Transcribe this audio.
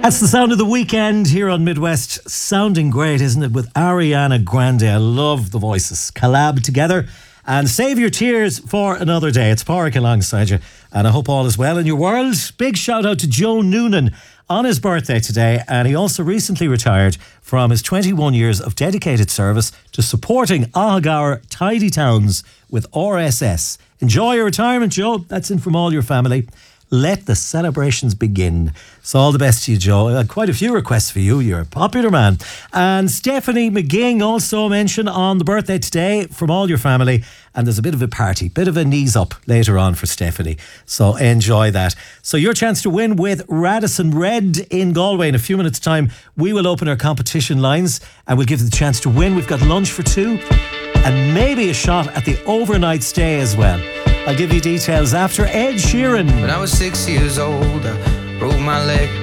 That's the sound of the weekend here on Midwest. Sounding great, isn't it? With Ariana Grande. I love the voices. Collab together and save your tears for another day. It's Pádraig alongside you, and I hope all is well in your world. Big shout out to Joe Noonan on his birthday today, and he also recently retired from his 21 years of dedicated service to supporting Ahagaur Tidy Towns with RSS. Enjoy your retirement, Joe. That's in from all your family. Let the celebrations begin. So all the best to you, Joe. I had quite a few requests for you. You're a popular man. And Stephanie McGing also mentioned on the birthday today from all your family. And there's a bit of a party, bit of a knees up later on for Stephanie. So enjoy that. So your chance to win with Radisson Red in Galway. In a few minutes' time, we will open our competition lines and we'll give you the chance to win. We've got lunch for two and maybe a shot at the overnight stay as well. I'll give you details after Ed Sheeran. When I was 6 years old, I broke my leg.